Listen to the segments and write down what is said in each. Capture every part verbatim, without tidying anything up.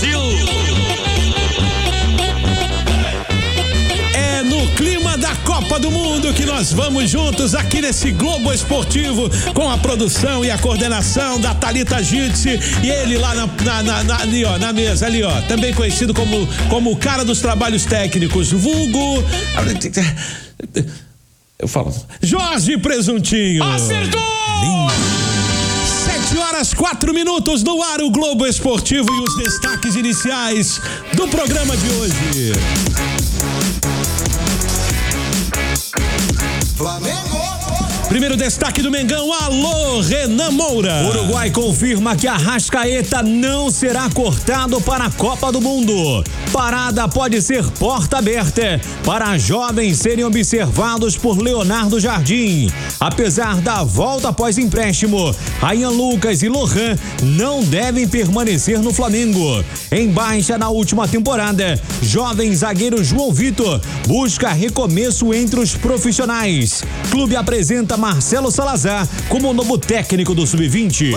Brasil! É no clima da Copa do Mundo que nós vamos juntos aqui nesse Globo Esportivo com a produção e a coordenação da Thalita Gitze e ele lá na, na, na, na, ali, ó, na mesa, ali, ó, também conhecido como, como o cara dos trabalhos técnicos, vulgo... Eu falo, Jorge Presuntinho. Acertou! Sete horas, quatro minutos no ar, o Globo Esportivo e os destaques iniciais do programa de hoje. Flamengo! Primeiro destaque do Mengão, alô, Renan Moura. Uruguai confirma que Arrascaeta não será cortado para a Copa do Mundo. Parada pode ser porta aberta para jovens serem observados por Leonardo Jardim. Apesar da volta após empréstimo, Ryan Lucas e Lohan não devem permanecer no Flamengo. Em baixa na última temporada, jovem zagueiro João Vitor busca recomeço entre os profissionais. Clube apresenta Marcelo Salazar como novo técnico do sub vinte.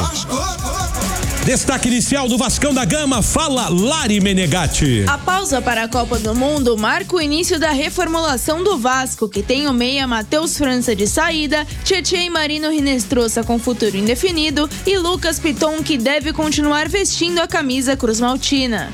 Destaque inicial do Vascão da Gama, fala Lari Menegatti. A pausa para a Copa do Mundo marca o início da reformulação do Vasco, que tem o meia Matheus França de saída, Tietê e Marino Rinestrosa com futuro indefinido e Lucas Piton, que deve continuar vestindo a camisa cruz-maltina.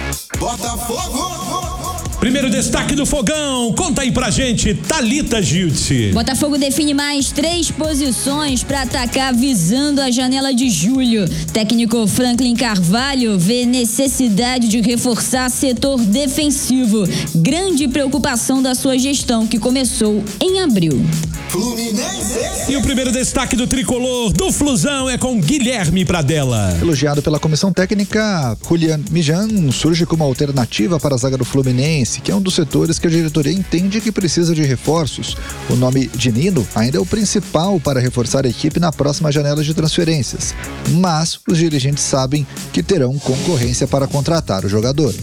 Botafogo! Primeiro destaque do Fogão, conta aí pra gente, Thalita Gitze. Botafogo define mais três posições para atacar visando a janela de julho. Técnico Franklin Carvalho vê necessidade de reforçar setor defensivo. Grande preocupação da sua gestão, que começou em abril. Fluminense! E o primeiro destaque do tricolor do Flusão é com Guilherme Pradella. Elogiado pela comissão técnica, Julian Mijan surge como alternativa para a zaga do Fluminense, que é um dos setores que a diretoria entende que precisa de reforços. O nome de Nino ainda é o principal para reforçar a equipe na próxima janela de transferências, mas os dirigentes sabem que terão concorrência para contratar o jogador.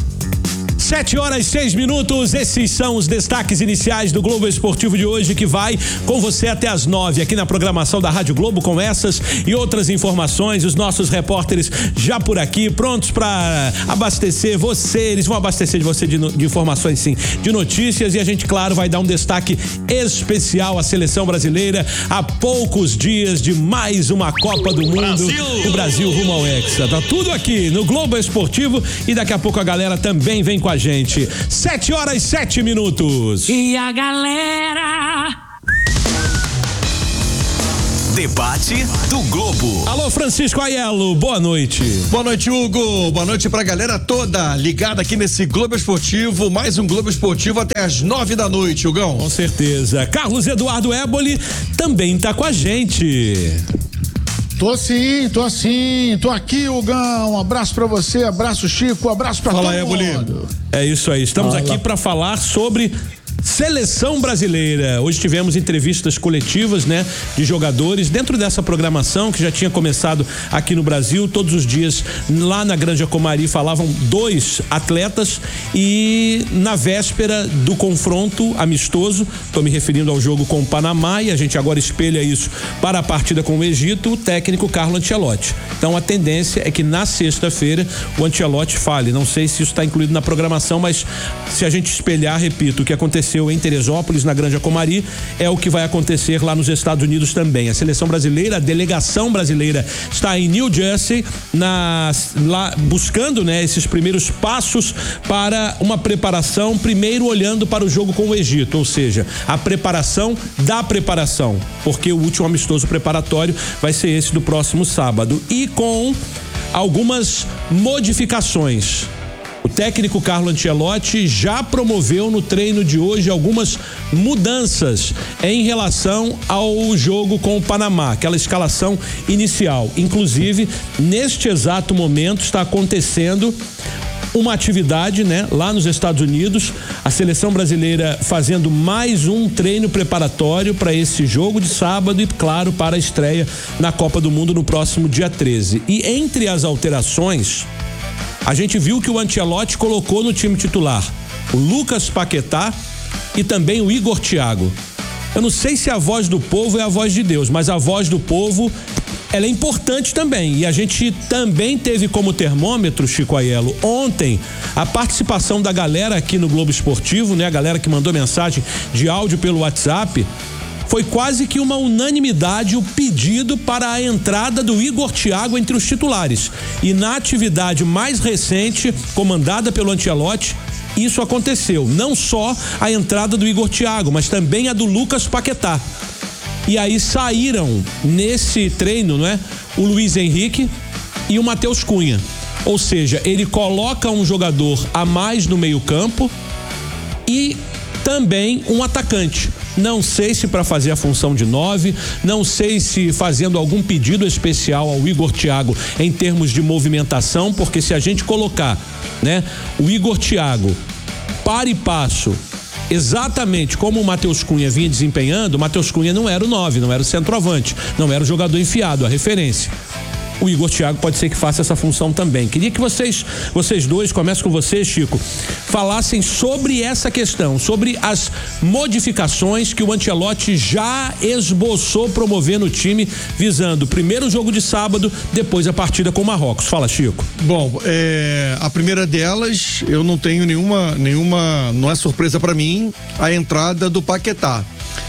Sete horas e seis minutos, esses são os destaques iniciais do Globo Esportivo de hoje, que vai com você até as nove, aqui na programação da Rádio Globo, com essas e outras informações, os nossos repórteres já por aqui, prontos para abastecer você, eles vão abastecer de você de, de informações sim, de notícias, e a gente, claro, vai dar um destaque especial à seleção brasileira, a poucos dias de mais uma Copa do Mundo, Brasil. O Brasil rumo ao Hexa, tá tudo aqui no Globo Esportivo, e daqui a pouco a galera também vem com a gente. Sete horas, sete minutos. E a galera... Debate do Globo. Alô, Francisco Aiello, boa noite. Boa noite, Hugo. Boa noite pra galera toda ligada aqui nesse Globo Esportivo. Mais um Globo Esportivo até as nove da noite, Hugão. Com certeza. Carlos Eduardo Éboli também tá com a gente. Tô sim, tô sim, tô aqui, Hugão. Um abraço pra você, abraço, Chico, abraço pra Fala todo aí, mundo. É isso aí, estamos Fala. aqui para falar sobre seleção brasileira. Hoje tivemos entrevistas coletivas, né, de jogadores dentro dessa programação que já tinha começado aqui no Brasil. Todos os dias lá na Granja Comari falavam dois atletas, e na véspera do confronto amistoso, estou me referindo ao jogo com o Panamá, e a gente agora espelha isso para a partida com o Egito, o técnico Carlo Ancelotti. Então a tendência é que na sexta-feira o Ancelotti fale. Não sei se isso está incluído na programação, mas se a gente espelhar, repito, o que aconteceu em Teresópolis, na Granja Comari, é o que vai acontecer lá nos Estados Unidos também. A seleção brasileira, a delegação brasileira está em New Jersey, na, lá buscando, né, esses primeiros passos para uma preparação, primeiro olhando para o jogo com o Egito, ou seja, a preparação da preparação, porque o último amistoso preparatório vai ser esse do próximo sábado, e com algumas modificações. O técnico Carlo Ancelotti já promoveu no treino de hoje algumas mudanças em relação ao jogo com o Panamá, aquela escalação inicial. Inclusive, neste exato momento está acontecendo uma atividade, né, lá nos Estados Unidos, a seleção brasileira fazendo mais um treino preparatório para esse jogo de sábado e, claro, para a estreia na Copa do Mundo no próximo dia treze. E entre as alterações, a gente viu que o Ancelotti colocou no time titular o Lucas Paquetá e também o Igor Thiago. Eu não sei se a voz do povo é a voz de Deus, mas a voz do povo ela é importante também. E a gente também teve como termômetro, Chico Aiello, ontem, a participação da galera aqui no Globo Esportivo, né? A galera que mandou mensagem de áudio pelo WhatsApp. Foi quase que uma unanimidade o pedido para a entrada do Igor Thiago entre os titulares. E na atividade mais recente, comandada pelo Ancelotti, isso aconteceu. Não só a entrada do Igor Thiago, mas também a do Lucas Paquetá. E aí saíram nesse treino, não é? O Luiz Henrique e o Matheus Cunha. Ou seja, ele coloca um jogador a mais no meio-campo e também um atacante. Não sei se para fazer a função de nove, não sei se fazendo algum pedido especial ao Igor Thiago em termos de movimentação, porque se a gente colocar, né, o Igor Thiago para e passo exatamente como o Matheus Cunha vinha desempenhando, o Matheus Cunha não era o nove, não era o centroavante, não era o jogador enfiado, a referência. O Igor Thiago pode ser que faça essa função também. Queria que vocês, vocês dois, começo com você, Chico, falassem sobre essa questão, sobre as modificações que o Ancelotti já esboçou promover no time, visando primeiro o jogo de sábado, depois a partida com o Marrocos. Fala, Chico. Bom, é, a primeira delas, eu não tenho nenhuma, nenhuma, não é surpresa para mim, a entrada do Paquetá.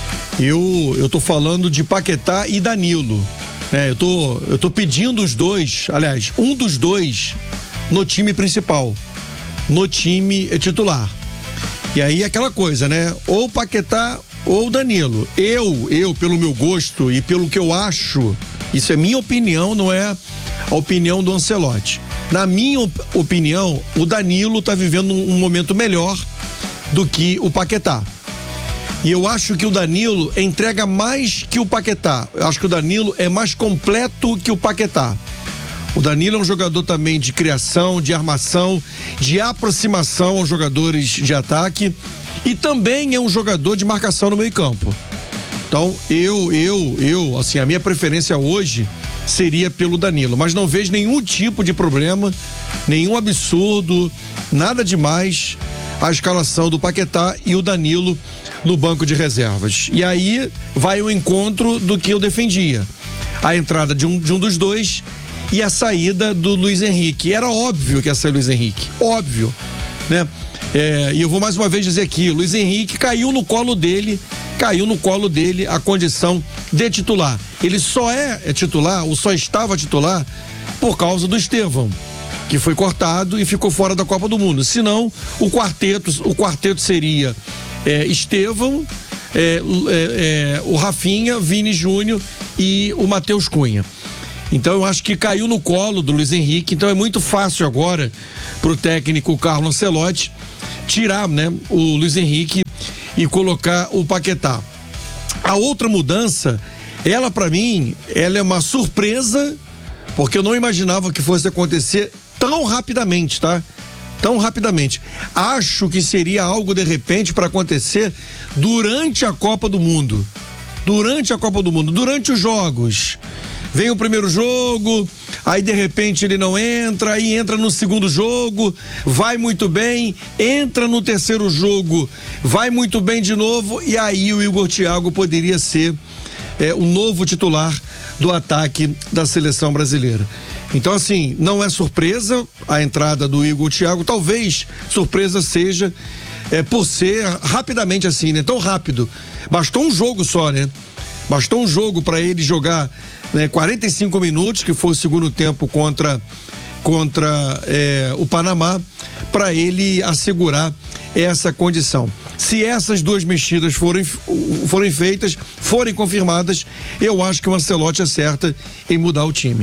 Eu, eu tô falando de Paquetá e Danilo. É, eu tô, eu tô pedindo os dois, aliás, um dos dois no time principal, no time titular. E aí aquela coisa, né? Ou o Paquetá ou o Danilo. Eu, eu, pelo meu gosto e pelo que eu acho, isso é minha opinião, não é a opinião do Ancelotti. Na minha op- opinião, o Danilo tá vivendo um, um momento melhor do que o Paquetá. E eu acho que o Danilo entrega mais que o Paquetá. Eu acho que o Danilo é mais completo que o Paquetá. O Danilo é um jogador também de criação, de armação, de aproximação aos jogadores de ataque e também é um jogador de marcação no meio-campo. Então, eu, eu, eu, assim, a minha preferência hoje seria pelo Danilo, mas não vejo nenhum tipo de problema, nenhum absurdo, nada demais a escalação do Paquetá e o Danilo no banco de reservas. E aí vai o encontro do que eu defendia. A entrada de um, de um dos dois e a saída do Luiz Henrique. Era óbvio que ia ser Luiz Henrique. Óbvio, né? É, e eu vou mais uma vez dizer aqui, Luiz Henrique caiu no colo dele, caiu no colo dele a condição de titular. Ele só é, é titular, ou só estava titular, por causa do Estevão, que foi cortado e ficou fora da Copa do Mundo. Senão, o quarteto, o quarteto seria é, Estevão, é, é, é, o Rafinha, Vini Júnior e o Matheus Cunha. Então eu acho que caiu no colo do Luiz Henrique, então é muito fácil agora pro técnico Carlo Ancelotti tirar, né, o Luiz Henrique e colocar o Paquetá. A outra mudança, ela para mim, ela é uma surpresa, porque eu não imaginava que fosse acontecer tão rapidamente, tá? Tão rapidamente. Acho que seria algo de repente para acontecer durante a Copa do Mundo. Durante a Copa do Mundo, durante os jogos. Vem o primeiro jogo, aí de repente ele não entra, aí entra no segundo jogo, vai muito bem, entra no terceiro jogo, vai muito bem de novo, e aí o Igor Thiago poderia ser é, o novo titular do ataque da seleção brasileira. Então, assim, não é surpresa a entrada do Igor Thiago, talvez surpresa seja é, por ser rapidamente assim, né? Tão rápido. Bastou um jogo só, né? Bastou um jogo para ele jogar, né, quarenta e cinco minutos, que foi o segundo tempo contra, contra é, o Panamá, para ele assegurar essa condição. Se essas duas mexidas forem, forem feitas, forem confirmadas, eu acho que o Ancelotti acerta em mudar o time.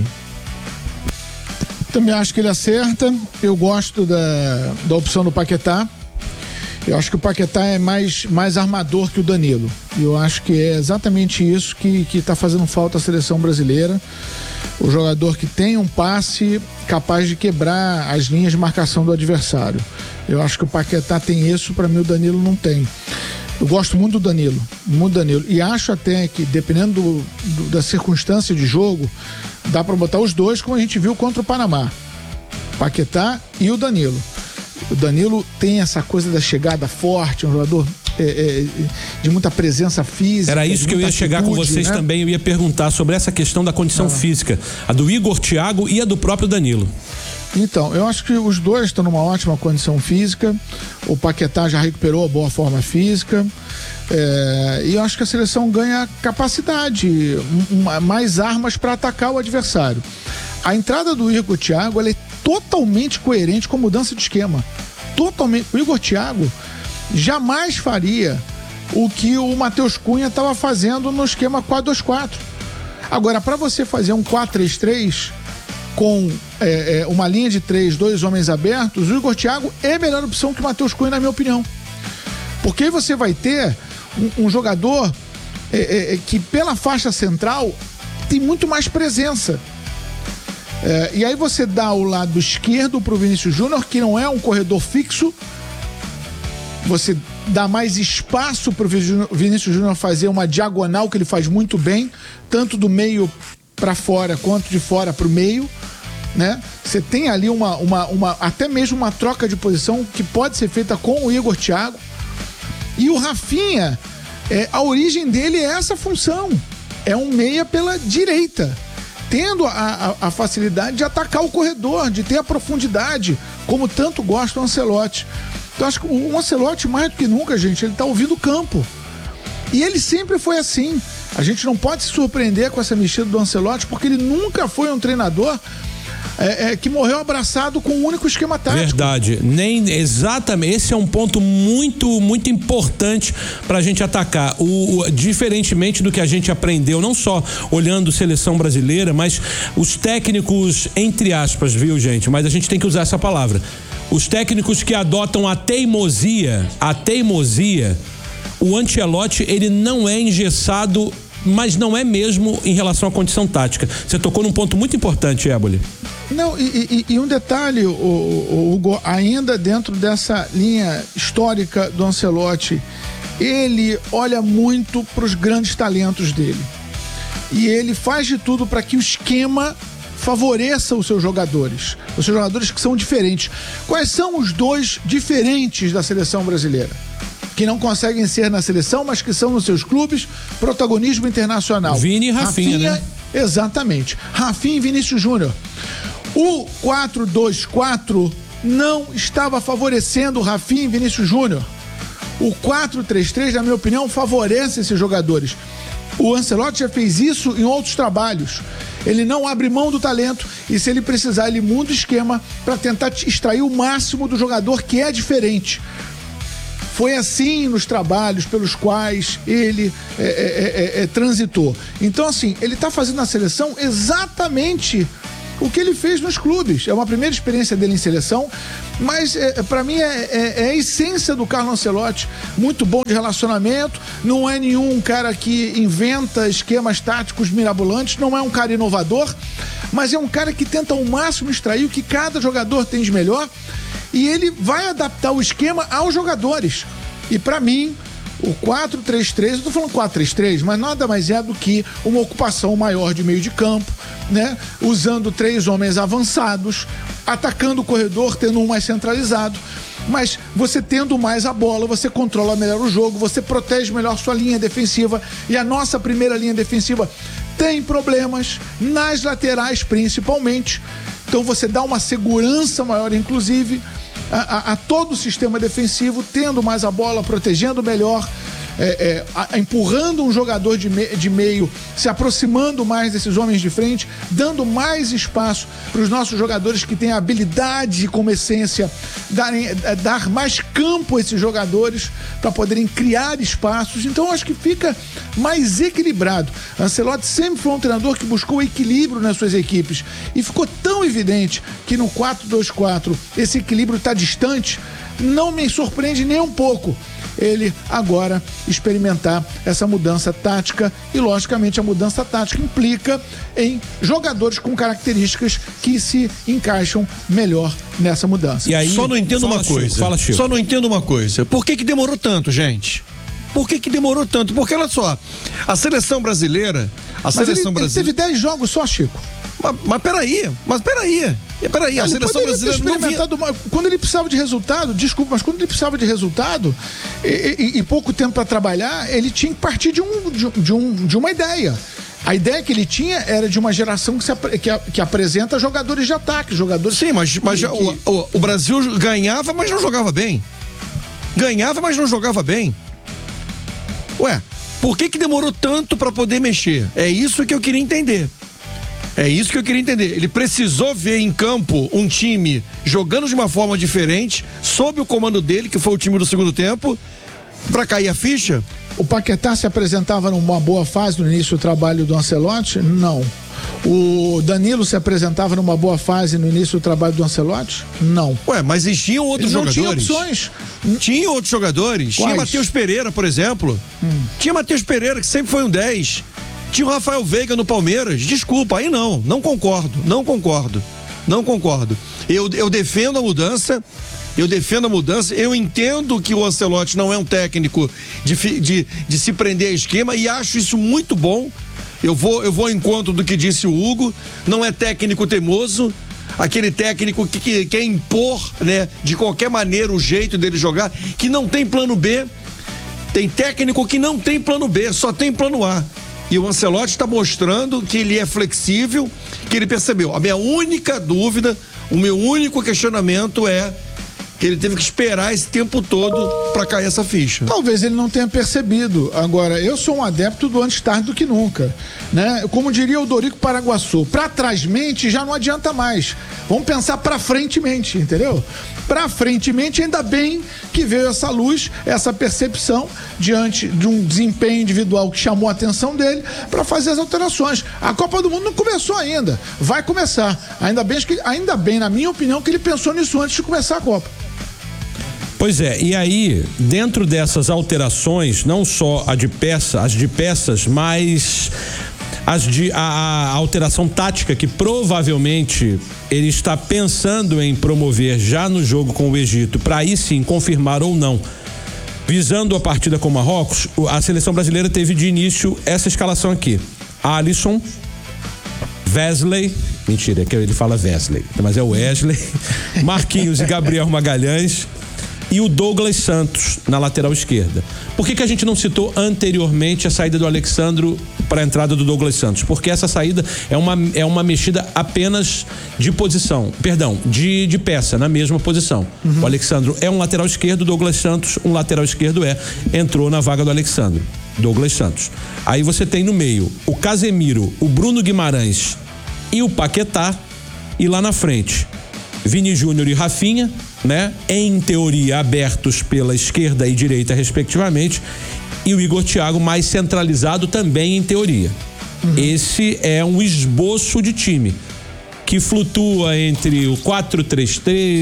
Também acho que ele acerta. Eu gosto da, da opção do Paquetá. Eu acho que o Paquetá é mais, mais armador que o Danilo. E eu acho que é exatamente isso que que está fazendo falta à seleção brasileira. O jogador que tem um passe capaz de quebrar as linhas de marcação do adversário. Eu acho que o Paquetá tem isso, para mim o Danilo não tem. Eu gosto muito do Danilo, muito do Danilo. E acho até que, dependendo do, do, da circunstância de jogo, dá para botar os dois, como a gente viu contra o Panamá. Paquetá e o Danilo. O Danilo tem essa coisa da chegada forte, um jogador é, é, de muita presença física. Era isso que eu ia chegar com vocês, né? Também. Eu ia perguntar sobre essa questão da condição ah. física, a do Igor Thiago e a do próprio Danilo. Então, eu acho que os dois estão numa ótima condição física. O Paquetá já recuperou a boa forma física. É, e eu acho que a seleção ganha capacidade, um, mais armas para atacar o adversário. A entrada do Igor Thiago, ela é totalmente coerente com a mudança de esquema. Totalmente. O Igor Thiago jamais faria o que o Matheus Cunha estava fazendo no esquema quatro dois quatro. Agora, para você fazer um quatro três três com é, é, uma linha de três, dois homens abertos, o Igor Thiago é a melhor opção que o Matheus Cunha, na minha opinião. Porque aí você vai ter um, um jogador é, é, que pela faixa central tem muito mais presença. É, e aí você dá o lado esquerdo pro Vinícius Júnior, que não é um corredor fixo. Você dá mais espaço pro Vinícius Júnior fazer uma diagonal, que ele faz muito bem, tanto do meio para fora quanto de fora pro meio, né? Você tem ali uma, uma, uma, até mesmo uma troca de posição que pode ser feita com o Igor Thiago. E o Rafinha, é, a origem dele é essa função. É um meia pela direita, tendo a, a, a facilidade de atacar o corredor, de ter a profundidade, como tanto gosta o Ancelotti. Então acho que o Ancelotti, mais do que nunca, gente, ele tá ouvindo o campo. E ele sempre foi assim. A gente não pode se surpreender com essa mexida do Ancelotti, porque ele nunca foi um treinador É, é, que morreu abraçado com um único esquema tático. Verdade, nem exatamente. Esse é um ponto muito, muito importante pra gente atacar. O, o, diferentemente do que a gente aprendeu, não só olhando seleção brasileira, mas os técnicos, entre aspas, viu, gente? Mas a gente tem que usar essa palavra. Os técnicos que adotam a teimosia, a teimosia, o Ancelotti, ele não é engessado, mas não é mesmo em relação à condição tática. Você tocou num ponto muito importante, Éboli. Não, e, e, e um detalhe, o, o, Hugo, ainda dentro dessa linha histórica do Ancelotti, ele olha muito para os grandes talentos dele. E ele faz de tudo para que o esquema favoreça os seus jogadores, os seus jogadores que são diferentes. Quais são os dois diferentes da seleção brasileira? Que não conseguem ser na seleção, mas que são nos seus clubes, protagonismo internacional. Vini e Rafinha, Rafinha, né? Exatamente. Rafinha e Vinícius Júnior. O quatro dois quatro não estava favorecendo o Rafinha e Vinícius Júnior. O quatro três três, na minha opinião, favorece esses jogadores. O Ancelotti já fez isso em outros trabalhos. Ele não abre mão do talento e, se ele precisar, ele muda o esquema para tentar extrair o máximo do jogador que é diferente. Foi assim nos trabalhos pelos quais ele é, é, é, é, transitou. Então, assim, ele está fazendo na seleção exatamente o que ele fez nos clubes. É uma primeira experiência dele em seleção, mas é, para mim é, é, é a essência do Carlo Ancelotti. Muito bom de relacionamento, não é nenhum cara que inventa esquemas táticos mirabolantes, não é um cara inovador, mas é um cara que tenta ao máximo extrair o que cada jogador tem de melhor, e ele vai adaptar o esquema aos jogadores. E para mim, o quatro três três, eu tô falando quatro três três, mas nada mais é do que uma ocupação maior de meio de campo, né? Usando três homens avançados, atacando o corredor, tendo um mais centralizado. Mas você tendo mais a bola, você controla melhor o jogo, você protege melhor sua linha defensiva. E a nossa primeira linha defensiva tem problemas, nas laterais principalmente. Então você dá uma segurança maior, inclusive, a, a, a todo o sistema defensivo, tendo mais a bola, protegendo melhor, é, é, a, empurrando um jogador de, me, de meio, se aproximando mais desses homens de frente, dando mais espaço para os nossos jogadores que têm a habilidade como essência, darem, é, dar mais campo a esses jogadores para poderem criar espaços. Então eu acho que fica mais equilibrado. Ancelotti sempre foi um treinador que buscou equilíbrio nas suas equipes e ficou tão evidente que no quatro dois quatro esse equilíbrio está distante. Não me surpreende nem um pouco ele agora experimentar essa mudança tática, e logicamente a mudança tática implica em jogadores com características que se encaixam melhor nessa mudança. E aí, só não entendo uma Chico, coisa. Fala, Chico. Só não entendo uma coisa. Por que que demorou tanto, gente? Por que que demorou tanto? Porque olha só, a seleção brasileira, a Mas seleção ele, brasileira ele teve dez jogos só, Chico. Mas, mas peraí, mas peraí. Peraí, a ele seleção brasileira não vinha... uma, quando ele precisava de resultado, desculpa, mas quando ele precisava de resultado e, e, e pouco tempo para trabalhar, ele tinha que partir de, um, de, de, um, de uma ideia. A ideia que ele tinha era de uma geração que, se, que, que apresenta jogadores de ataque, jogadores... Sim, mas, mas que, o, o, o Brasil ganhava, mas não jogava bem. Ganhava, mas não jogava bem. Ué, por que que demorou tanto para poder mexer? É isso que eu queria entender. É isso que eu queria entender. Ele precisou ver em campo um time jogando de uma forma diferente, sob o comando dele, que foi o time do segundo tempo, para cair a ficha? O Paquetá se apresentava numa boa fase no início do trabalho do Ancelotti? Não. O Danilo se apresentava numa boa fase no início do trabalho do Ancelotti? Não. Ué, mas existiam outros Ele não jogadores? Tinha opções. Tinha outros jogadores. Quais? Tinha Matheus Pereira, por exemplo. Hum. Tinha Matheus Pereira, que sempre foi um dez. Tinha o Rafael Veiga no Palmeiras. Desculpa, aí não. Não concordo. Não concordo. Não concordo. Eu, eu defendo a mudança. Eu defendo a mudança. Eu entendo que o Ancelotti não é um técnico de, de, de se prender a esquema e acho isso muito bom. Eu vou, eu vou ao encontro do que disse o Hugo. Não é técnico teimoso. Aquele técnico que, que quer impor, né, de qualquer maneira o jeito dele jogar, que não tem plano B. Tem técnico que não tem plano B, só tem plano A. E o Ancelotti está mostrando que ele é flexível, que ele percebeu. A minha única dúvida, o meu único questionamento é que ele teve que esperar esse tempo todo para cair essa ficha. Talvez ele não tenha percebido. Agora, eu sou um adepto do antes tarde do que nunca, né? Como diria o Dorico Paraguaçu, pra trás-mente já não adianta mais. Vamos pensar pra frente-mente, entendeu? Pra frente-mente, ainda bem que veio essa luz, essa percepção diante de um desempenho individual que chamou a atenção dele para fazer as alterações. A Copa do Mundo não começou ainda, vai começar. Ainda bem, que, ainda bem, na minha opinião, que ele pensou nisso antes de começar a Copa. Pois é, e aí, dentro dessas alterações, não só a de peça, as de peças, mas as de, a, a alteração tática que provavelmente ele está pensando em promover já no jogo com o Egito, para aí sim confirmar ou não. Visando a partida com o Marrocos, a seleção brasileira teve de início essa escalação aqui: Alisson, Wesley, mentira, é que ele fala Wesley, mas é o Wesley, Marquinhos e Gabriel Magalhães, e o Douglas Santos na lateral esquerda. Por que que a gente não citou anteriormente a saída do Alexandro para a entrada do Douglas Santos? Porque essa saída é uma, é uma mexida apenas de posição, perdão, de, de peça, na mesma posição. Uhum. O Alexandro é um lateral esquerdo, o Douglas Santos, um lateral esquerdo é, entrou na vaga do Alexandro, Douglas Santos. Aí você tem no meio o Casemiro, o Bruno Guimarães e o Paquetá, e lá na frente Vini Júnior e Rafinha, né? Em teoria abertos pela esquerda e direita respectivamente, e o Igor Thiago mais centralizado também em teoria. Uhum. Esse é um esboço de time que flutua entre o quatro três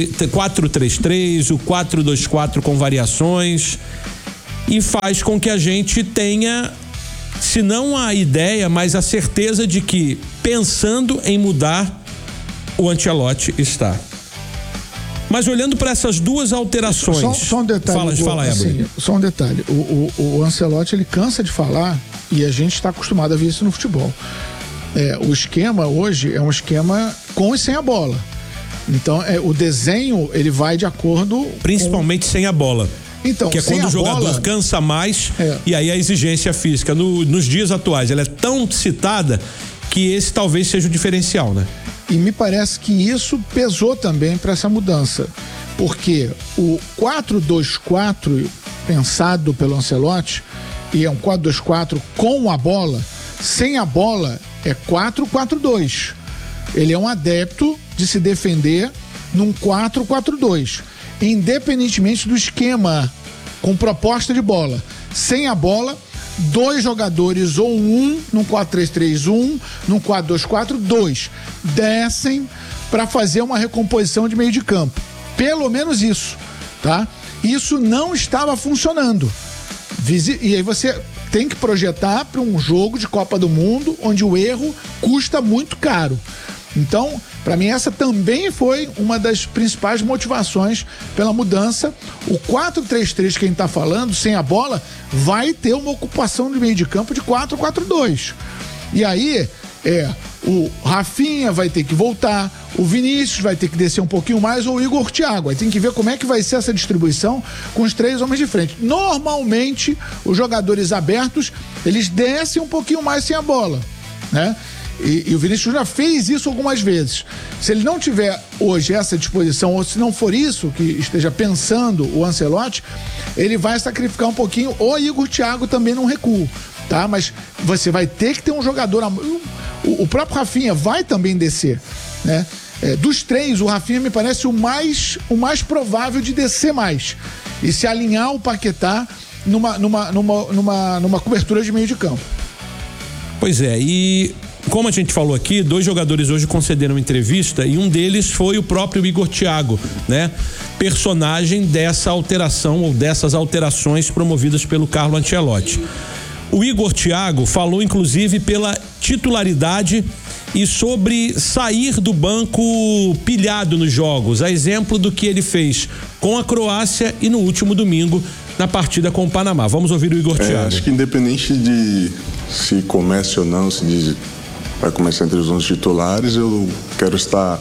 três, o quatro dois quatro com variações, e faz com que a gente tenha, se não a ideia, mas a certeza de que, pensando em mudar, o Ancelotti está. Mas olhando para essas duas alterações... Só, só um detalhe. Fala, Hugo, fala, assim, só um detalhe. O, o, o Ancelotti, ele cansa de falar, e a gente está acostumado a ver isso no futebol. É, o esquema hoje é um esquema com e sem a bola. Então, é, o desenho, ele vai de acordo... Principalmente com... sem a bola. Então, que é quando o jogador bola, cansa mais, é. E aí a exigência física. No, nos dias atuais, ela é tão citada que esse talvez seja o diferencial, né? E me parece que isso pesou também para essa mudança, porque o quatro dois quatro pensado pelo Ancelotti, e é um quatro dois quatro com a bola, sem a bola é quatro quatro dois. Ele é um adepto de se defender num quatro quatro dois, independentemente do esquema, com proposta de bola. Sem a bola, dois jogadores ou um num quatro três três um, num quatro dois quatro dois descem para fazer uma recomposição de meio de campo. Pelo menos isso, tá? Isso não estava funcionando. E aí você tem que projetar para um jogo de Copa do Mundo onde o erro custa muito caro. Então, para mim, essa também foi uma das principais motivações pela mudança. O quatro três três que a gente está falando, sem a bola, vai ter uma ocupação de meio de campo de quatro quatro dois. E aí, é o Rafinha vai ter que voltar, o Vinícius vai ter que descer um pouquinho mais, ou o Igor Thiago. Aí tem que ver como é que vai ser essa distribuição com os três homens de frente. Normalmente, os jogadores abertos, eles descem um pouquinho mais sem a bola, né? E, e o Vinícius já fez isso algumas vezes. Se ele não tiver hoje essa disposição, ou se não for isso que esteja pensando o Ancelotti, ele vai sacrificar um pouquinho o Igor Thiago também num recuo, tá? Mas você vai ter que ter um jogador... O, o próprio Rafinha vai também descer, né? É, dos três, o Rafinha me parece o mais, o mais provável de descer mais e se alinhar o Paquetá numa, numa, numa, numa, numa cobertura de meio de campo. Pois é, e como a gente falou aqui, dois jogadores hoje concederam entrevista e um deles foi o próprio Igor Thiago, né? Personagem dessa alteração ou dessas alterações promovidas pelo Carlo Ancelotti. O Igor Thiago falou inclusive pela titularidade e sobre sair do banco pilhado nos jogos, a exemplo do que ele fez com a Croácia e no último domingo na partida com o Panamá. Vamos ouvir o Igor é, Thiago. Acho que independente de se comece ou não, se diz, vai começar entre os onze titulares, eu quero estar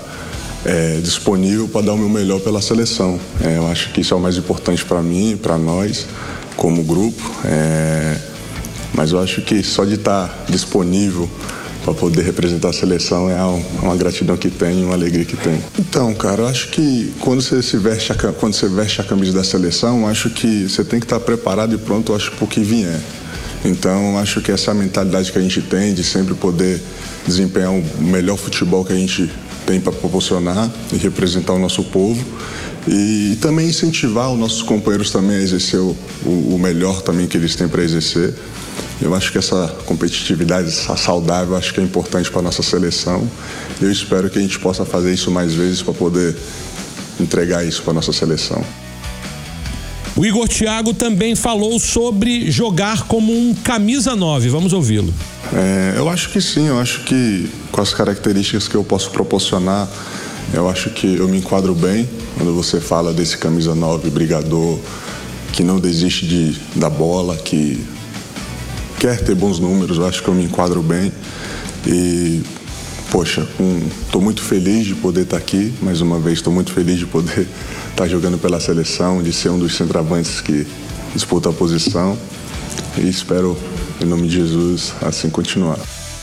é, disponível para dar o meu melhor pela seleção. É, eu acho que isso é o mais importante para mim, para nós, como grupo. É, mas eu acho que só de estar disponível para poder representar a seleção é uma gratidão que tem, uma alegria que tem. Então, cara, eu acho que quando você se veste a, quando você veste a camisa da seleção, eu acho que você tem que estar preparado e pronto, eu acho, para o que vier. Então, eu acho que essa é a mentalidade que a gente tem de sempre poder desempenhar o melhor futebol que a gente tem para proporcionar e representar o nosso povo e, e também incentivar os nossos companheiros também a exercer o, o, o melhor também que eles têm para exercer. Eu acho que essa competitividade, essa saudável, acho que é importante para a nossa seleção. Eu espero que a gente possa fazer isso mais vezes para poder entregar isso para a nossa seleção. O Igor Thiago também falou sobre jogar como um camisa nove. Vamos ouvi-lo. É, eu acho que sim, eu acho que com as características que eu posso proporcionar, eu acho que eu me enquadro bem quando você fala desse camisa nove, brigador, que não desiste de, da bola, que quer ter bons números. Eu acho que eu me enquadro bem e, poxa, estou um, muito feliz de poder estar tá aqui, mais uma vez estou muito feliz de poder estar tá jogando pela seleção, de ser um dos centroavantes que disputa a posição e espero, em nome de Jesus, assim continuar.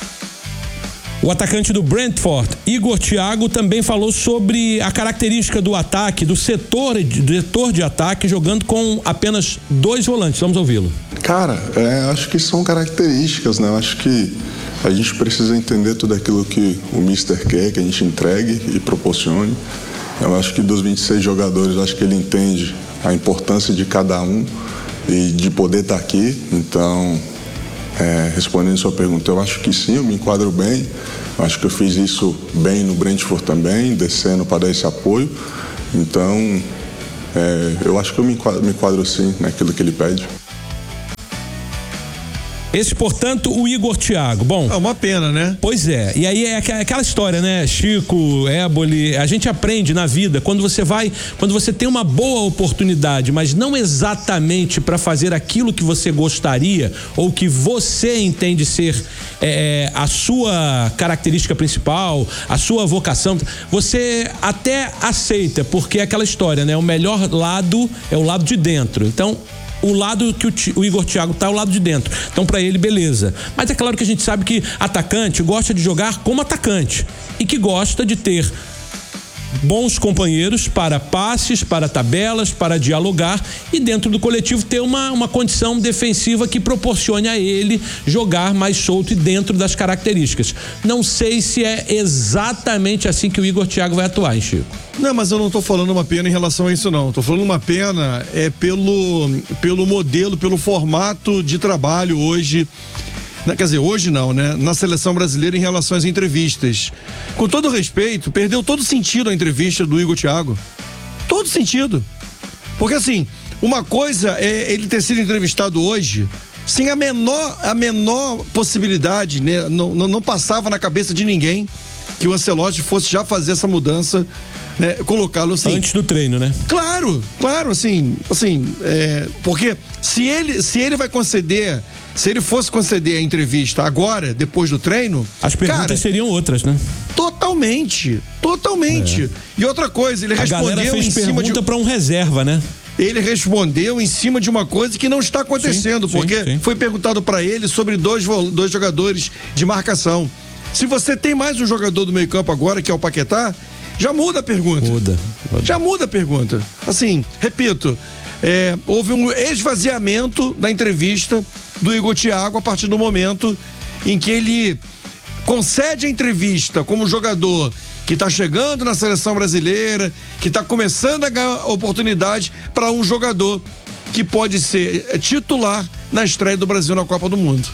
O atacante do Brentford, Igor Thiago, também falou sobre a característica do ataque, do setor, do setor de ataque, jogando com apenas dois volantes. Vamos ouvi-lo. Cara, é, acho que são características, né? Eu acho que a gente precisa entender tudo aquilo que o mister quer, que a gente entregue e proporcione. Eu acho que dos vinte e seis jogadores, eu acho que ele entende a importância de cada um e de poder estar aqui. Então, é, respondendo a sua pergunta, eu acho que sim, eu me enquadro bem. Eu acho que eu fiz isso bem no Brentford também, descendo para dar esse apoio. Então, é, eu acho que eu me enquadro, me enquadro sim naquilo que ele pede. Esse, portanto, o Igor Thiago. Bom, é uma pena, né? Pois é. E aí é aquela história, né? Chico, Éboli, a gente aprende na vida quando você vai, quando você tem uma boa oportunidade, mas não exatamente para fazer aquilo que você gostaria ou que você entende ser é, a sua característica principal, a sua vocação, você até aceita, porque é aquela história, né? O melhor lado é o lado de dentro. Então, o lado que o, o Igor Thiago tá, o lado de dentro. Então, pra ele, beleza. Mas é claro que a gente sabe que atacante gosta de jogar como atacante e que gosta de ter bons companheiros para passes, para tabelas, para dialogar e dentro do coletivo ter uma, uma condição defensiva que proporcione a ele jogar mais solto e dentro das características. Não sei se é exatamente assim que o Igor Thiago vai atuar, hein, Chico? Não, mas eu não tô falando uma pena em relação a isso, não. Tô falando uma pena é pelo, pelo modelo, pelo formato de trabalho hoje. Quer dizer, hoje não, né? Na seleção brasileira em relação às entrevistas. Com todo respeito, perdeu todo sentido a entrevista do Igor Thiago. Todo sentido. Porque assim, uma coisa é ele ter sido entrevistado hoje sem a menor, a menor possibilidade, né? Não, não, não passava na cabeça de ninguém que o Ancelotti fosse já fazer essa mudança, né? Colocá-lo assim. Antes do treino, né? Claro, claro, assim, assim, é, porque se ele, se ele vai conceder se ele fosse conceder a entrevista agora, depois do treino, as perguntas cara, seriam outras, né? Totalmente, totalmente. É. E outra coisa, ele a respondeu galera fez em cima de para um reserva, né? Ele respondeu em cima de uma coisa que não está acontecendo, sim, porque sim, sim. foi perguntado para ele sobre dois, dois jogadores de marcação. Se você tem mais um jogador do meio-campo agora, que é o Paquetá, já muda a pergunta. Muda. muda. Já muda a pergunta. Assim, repito, é, houve um esvaziamento da entrevista do Igor Thiago a partir do momento em que ele concede a entrevista como jogador que está chegando na seleção brasileira, que está começando a ganhar oportunidade para um jogador que pode ser titular na estreia do Brasil na Copa do Mundo.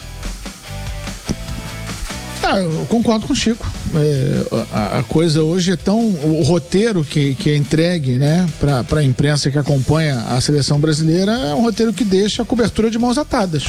Ah, eu concordo com o Chico. É, a, a coisa hoje é tão. O roteiro que, que é entregue, né, para a imprensa que acompanha a seleção brasileira é um roteiro que deixa a cobertura de mãos atadas.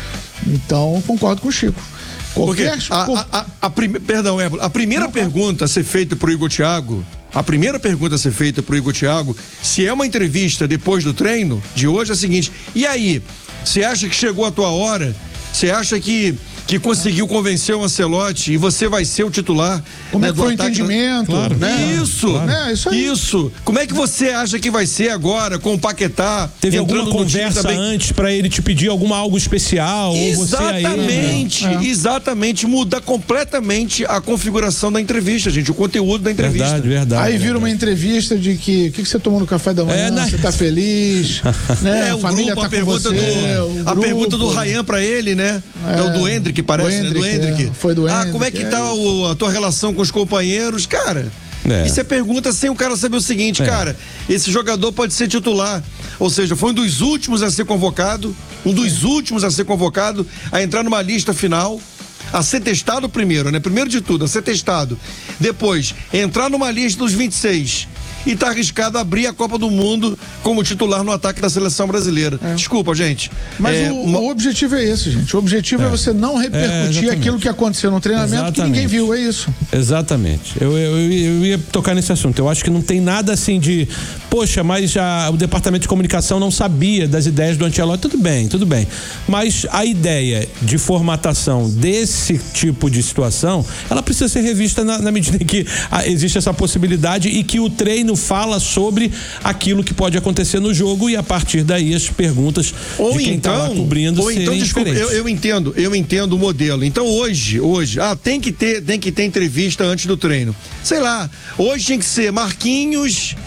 Então, concordo com o Chico. Porque a, a, a, a prime, perdão, Ébolo, a primeira não, pergunta a ser feita pro Igor Thiago, a primeira pergunta a ser feita pro Igor Thiago, se é uma entrevista depois do treino de hoje, é a seguinte: e aí, você acha que chegou a tua hora? Você acha que que conseguiu convencer o Ancelotti e você vai ser o titular? Como né, é que foi o entendimento? Claro, né? Isso, claro. É, isso, aí. isso. Como é que você acha que vai ser agora com o Paquetá? Teve alguma conversa antes para ele te pedir alguma algo especial? Exatamente, ou você aí, né? exatamente. Muda completamente a configuração da entrevista, gente, o conteúdo da entrevista. Verdade, verdade. Aí vira verdade. uma entrevista de que o que, que você tomou no café da manhã? É, né? Você tá feliz? né? É, a o família grupo, tá a pergunta com você, do, a grupo. pergunta do Ryan para ele, né? É, é o do Hendrick, parece, do Hendrick, né? Do Hendrick. É, foi do Hendrick. Ah, como é que é tá o, a tua relação com os companheiros? Cara, é. isso é pergunta sem o cara saber o seguinte, é. cara, esse jogador pode ser titular, ou seja, foi um dos últimos a ser convocado, um dos é. últimos a ser convocado, a entrar numa lista final, a ser testado primeiro, né? Primeiro de tudo, a ser testado. Depois, entrar numa lista dos vinte e seis e tá arriscado a abrir a Copa do Mundo como titular no ataque da seleção brasileira. É. Desculpa, gente. Mas é, o, uma... o objetivo é esse, gente. O objetivo é, é você não repercutir é, aquilo que aconteceu no treinamento exatamente. Que ninguém viu, é isso. Exatamente. Eu, eu, eu ia tocar nesse assunto. Eu acho que não tem nada assim de, poxa, mas a, o departamento de comunicação não sabia das ideias do Ancelotti. Tudo bem, tudo bem. Mas a ideia de formatação desse tipo de situação, ela precisa ser revista na, na medida em que a, existe essa possibilidade e que o treino fala sobre aquilo que pode acontecer no jogo e a partir daí as perguntas ou de quem então, tá lá cobrindo ou então, desculpa, eu, eu entendo, eu entendo o modelo. Então hoje, hoje, ah, tem que ter, tem que ter entrevista antes do treino. Sei lá, hoje tem que ser Marquinhos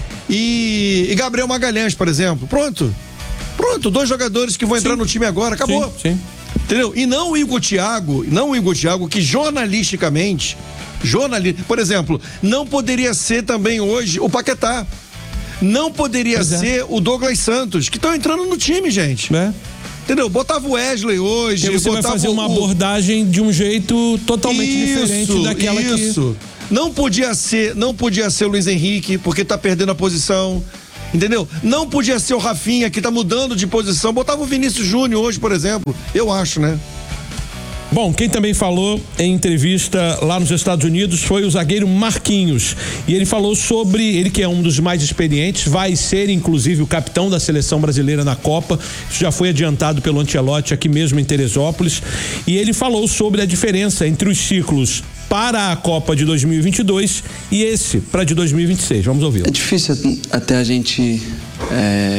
e, e Gabriel Magalhães, por exemplo. Pronto. Pronto, dois jogadores que vão sim. entrar no time agora, acabou. Sim, sim. Entendeu? E não o Igor Thiago, não o Igor Thiago, que jornalisticamente, jornalista, por exemplo, não poderia ser também hoje o Paquetá. Não poderia pois ser é. o Douglas Santos, que estão entrando no time, gente. É. Entendeu? Botava o Wesley hoje. Porque você vai fazer uma o... abordagem de um jeito totalmente isso, diferente daquela isso. que... Isso. Não podia ser, não podia ser o Luiz Henrique, porque tá perdendo a posição. Entendeu? Não podia ser o Rafinha, que tá mudando de posição. Botava o Vinícius Júnior hoje, por exemplo. Eu acho, né? Bom, quem também falou em entrevista lá nos Estados Unidos foi o zagueiro Marquinhos. E ele falou sobre, ele que é um dos mais experientes, vai ser inclusive o capitão da seleção brasileira na Copa. Isso já foi adiantado pelo Ancelotti aqui mesmo em Teresópolis. E ele falou sobre a diferença entre os ciclos para a Copa de dois mil e vinte e dois e esse para de dois mil e vinte e seis. Vamos ouvi-lo. É difícil até a gente... É...